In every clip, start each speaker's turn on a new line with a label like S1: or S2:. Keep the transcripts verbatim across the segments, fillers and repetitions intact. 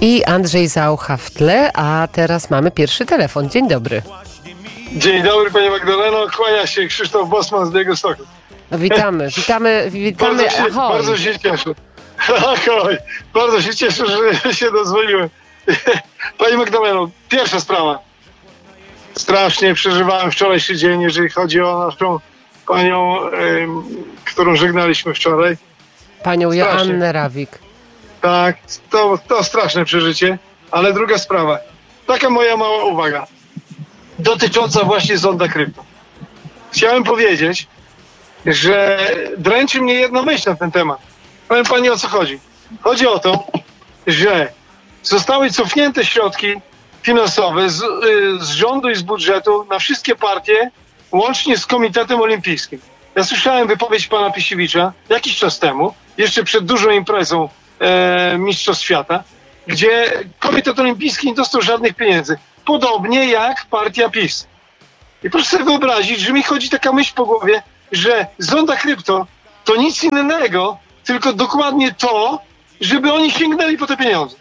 S1: I Andrzej Zaucha w tle, a teraz mamy pierwszy telefon. Dzień dobry.
S2: Dzień dobry, Pani Magdaleno. Kłania się Krzysztof Bosman z Białegostoku.
S1: No, witamy, witamy, witamy.
S2: Bardzo się,
S1: Ahoj.
S2: bardzo się cieszę. Ahoj. Bardzo się cieszę, że się dozwoliłem. Pani Magdaleno, pierwsza sprawa. Strasznie przeżywałem wczorajszy dzień, jeżeli chodzi o naszą panią, ym, którą żegnaliśmy wczoraj.
S1: Panią Joannę Rawik.
S2: Tak, to, to straszne przeżycie. Ale druga sprawa. Taka moja mała uwaga. Dotycząca właśnie zonda krypto. Chciałem powiedzieć, że dręczy mnie jedna myśl na ten temat. Powiem Pani, o co chodzi. Chodzi o to, że zostały cofnięte środki finansowe z, z rządu i z budżetu na wszystkie partie, łącznie z Komitetem Olimpijskim. Ja słyszałem wypowiedź pana Pisiewicza jakiś czas temu, jeszcze przed dużą imprezą e, Mistrzostw Świata, gdzie Komitet Olimpijski nie dostał żadnych pieniędzy. Podobnie jak partia PiS. I proszę sobie wyobrazić, że mi chodzi taka myśl po głowie, że zonda krypto to nic innego, tylko dokładnie to, żeby oni sięgnęli po te pieniądze.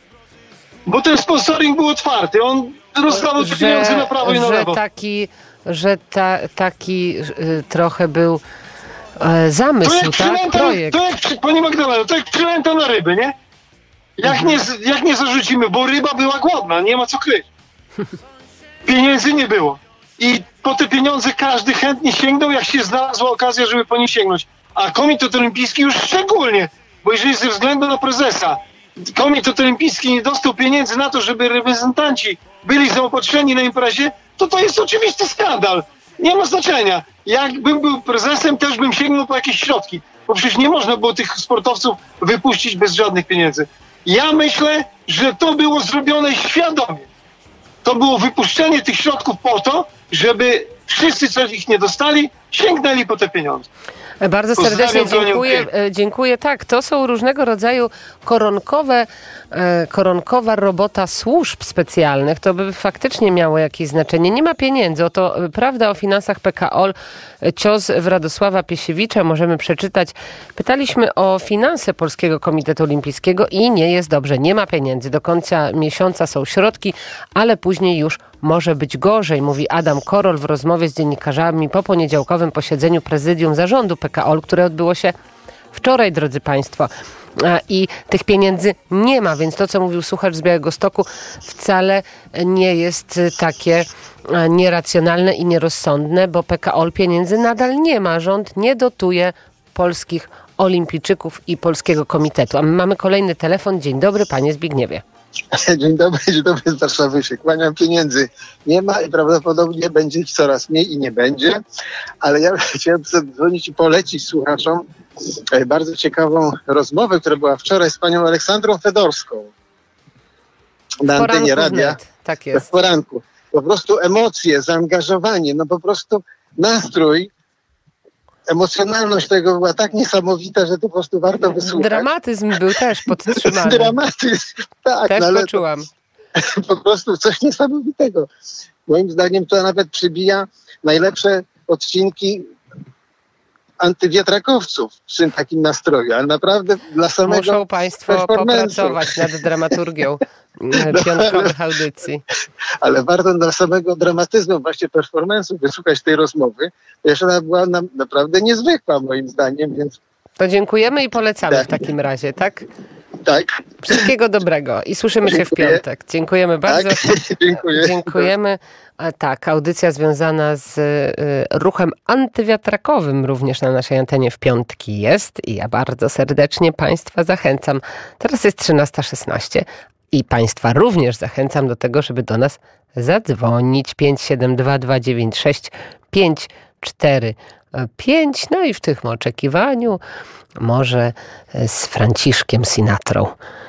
S2: Bo ten sponsoring był otwarty. On rozdawał te pieniądze na prawo i na
S1: że
S2: lewo.
S1: Taki, że ta, taki y, trochę był y, zamysł,
S2: to jak
S1: tak? Projekt.
S2: To jak, Pani Magdaleno, to jak przylęta na ryby, nie? Jak, mhm. nie? jak nie zarzucimy, bo ryba była głodna, nie ma co kryć. Pieniędzy nie było. I po te pieniądze każdy chętnie sięgnął, jak się znalazła okazja, żeby po nie sięgnąć. A Komitet Olimpijski już szczególnie, bo jeżeli ze względu na prezesa Komitet Olimpijski nie dostał pieniędzy na to, żeby reprezentanci byli zaopatrzeni na imprezie, to to jest oczywisty skandal. Nie ma znaczenia. Jakbym był prezesem, też bym sięgnął po jakieś środki, bo przecież nie można było tych sportowców wypuścić bez żadnych pieniędzy. Ja myślę, że to było zrobione świadomie. To było wypuszczenie tych środków po to, żeby wszyscy, co ich nie dostali, sięgnęli po te pieniądze.
S1: Bardzo serdecznie dziękuję. Dziękuję. Tak, to są różnego rodzaju koronkowe, koronkowa robota służb specjalnych. To by faktycznie miało jakieś znaczenie. Nie ma pieniędzy. Oto prawda o finansach P K O L. Cios w Radosława Piesiewicza możemy przeczytać. Pytaliśmy o finanse Polskiego Komitetu Olimpijskiego i nie jest dobrze. Nie ma pieniędzy. Do końca miesiąca są środki, ale później już może być gorzej, mówi Adam Korol w rozmowie z dziennikarzami po poniedziałkowym posiedzeniu prezydium zarządu P K O L, które odbyło się wczoraj, drodzy Państwo. I tych pieniędzy nie ma, więc to, co mówił słuchacz z Białegostoku, wcale nie jest takie nieracjonalne i nierozsądne, bo P K O L pieniędzy nadal nie ma. Rząd nie dotuje polskich olimpijczyków i Polskiego Komitetu. A my mamy kolejny telefon. Dzień dobry, panie Zbigniewie.
S3: Dzień dobry, dzień dobry z Warszawy, się kłaniam. Pieniędzy nie ma i prawdopodobnie będzie ich coraz mniej i nie będzie, ale ja chciałem zadzwonić i polecić słuchaczom bardzo ciekawą rozmowę, która była wczoraj z panią Aleksandrą Fedorską na antenie radia.
S1: Tak jest.
S3: W poranku. Po prostu emocje, zaangażowanie, no po prostu nastrój, emocjonalność tego była tak niesamowita, że to po prostu warto wysłuchać.
S1: Dramatyzm był też podtrzymany.
S3: Dramatyzm, tak.
S1: Też
S3: no ale
S1: poczułam.
S3: To, po prostu coś niesamowitego. Moim zdaniem to nawet przybija najlepsze odcinki antywiatrakowców przy takim nastroju, ale naprawdę dla samego
S1: Muszą Państwo popracować nad dramaturgią piątkowych audycji.
S3: Ale warto dla samego dramatyzmu właśnie performance'u wysłuchać tej rozmowy. Jeszcze ona była nam naprawdę niezwykła moim zdaniem, więc...
S1: To dziękujemy i polecamy
S3: tak.
S1: w takim razie, tak?
S3: Tak.
S1: Wszystkiego dobrego i słyszymy się w piątek. Dziękujemy bardzo.
S3: Tak. Dziękuję.
S1: Dziękujemy. A tak, audycja związana z y, ruchem antywiatrakowym również na naszej antenie w piątki jest i ja bardzo serdecznie Państwa zachęcam. Teraz jest trzynasta szesnaście i Państwa również zachęcam do tego, żeby do nas zadzwonić pięć siedem dwa dwa dziewięć sześć pięć cztery pięć. No i w tym oczekiwaniu może z Franciszkiem Sinatrą.